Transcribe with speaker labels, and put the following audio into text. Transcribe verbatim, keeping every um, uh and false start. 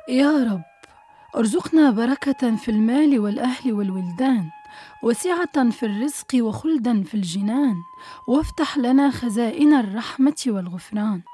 Speaker 1: يا رب ارزقنا بركة في المال والأهل والولدان، وسعة في الرزق وخلدا في الجنان، وافتح لنا خزائن الرحمة والغفران.